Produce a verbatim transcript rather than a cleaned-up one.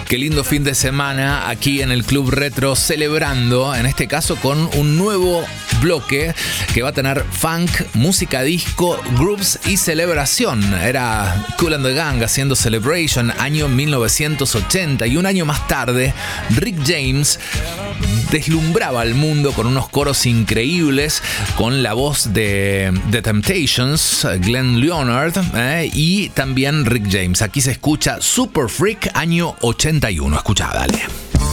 Qué lindo fin de semana aquí en el Club Retro, celebrando, en este caso con un nuevo bloque que va a tener funk, música disco, grooves y celebración. Era Kool and the Gang haciendo Celebration, año mil novecientos ochenta, y un año más tarde Rick James deslumbraba al mundo con unos coros increíbles, con la voz de The Temptations, Glenn Leonard, eh, y también Rick James. Aquí se escucha Super Freak, año ochenta y uno. Escucha, dale.